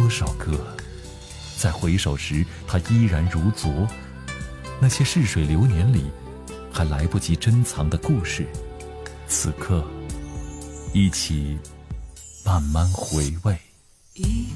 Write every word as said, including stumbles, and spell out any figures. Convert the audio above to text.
多少个，在回首时它依然如昨。那些逝水流年里还来不及珍藏的故事，此刻一起慢慢回味。 一